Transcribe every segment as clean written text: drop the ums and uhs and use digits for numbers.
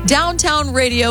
Downtown Radio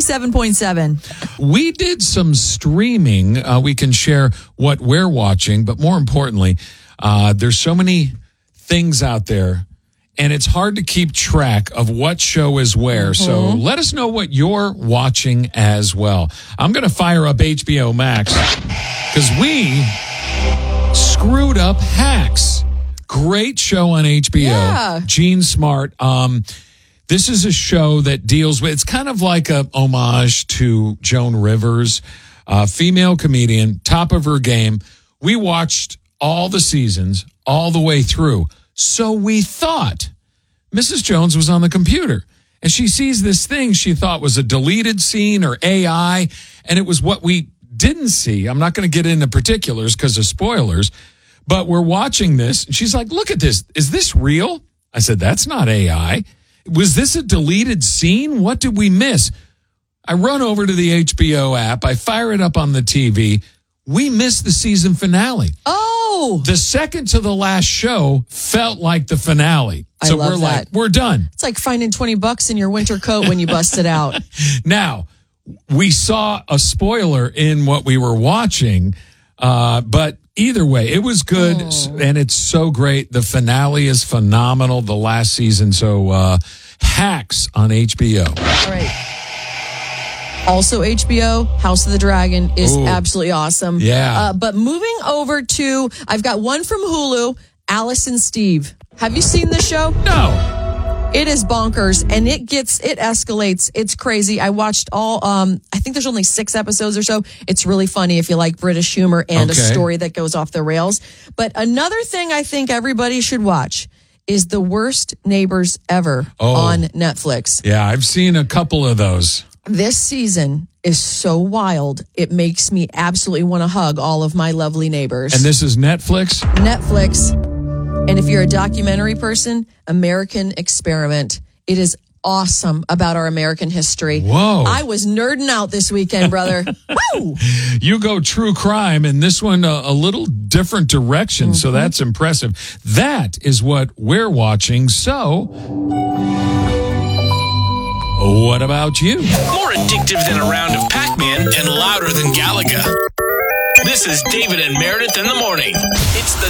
97.7. We did some streaming. We can share what we're watching, but more importantly, there's so many things out there, and it's hard to keep track of what show is where. So let us know what you're watching as well. I'm going to fire up HBO Max because we screwed up Hacks. Great show on HBO. Yeah. Gene Smart. This is a show that deals with, it's kind of like a homage to Joan Rivers, female comedian, top of her game. We watched all the seasons all the way through. So we thought Mrs. Jones was on the computer, and she sees this thing she thought was a deleted scene or AI, and it was what we didn't see. I'm not going to get into particulars because of spoilers, but we're watching this, and she's like, look at this. Is this real? I said, that's not AI. Was this a deleted scene? What did we miss? I run over to the HBO app. I fire it up on the TV. We missed the season finale. Oh! The second to the last show felt like the finale. So love we're that. like, we're done. It's like finding $20 in your winter coat when you bust it out. Now, we saw a spoiler in what we were watching, but either way, it was good, and it's so great. The finale is phenomenal, the last season. So, Hacks on HBO. All right. Also HBO, House of the Dragon is absolutely awesome. Yeah. But moving over to, I've got one from Hulu, Alice and Steve. Have you seen this show? No. It is bonkers, and it escalates. It's crazy. I watched all, I think there's only 6 episodes or so. It's really funny if you like British humor and a story that goes off the rails. But another thing I think everybody should watch is The Worst Neighbors Ever on Netflix. Yeah, I've seen a couple of those. This season is so wild. It makes me absolutely want to hug all of my lovely neighbors. And this is Netflix? Netflix. And if you're a documentary person, American Experiment. It is awesome about our American history. Whoa. I was nerding out this weekend, brother. Woo! You go true crime, and this one a little different direction, so that's impressive. That is what we're watching. So, what about you? More addictive than a round of Pac-Man and louder than Galaga. This is David and Meredith in the morning. It's the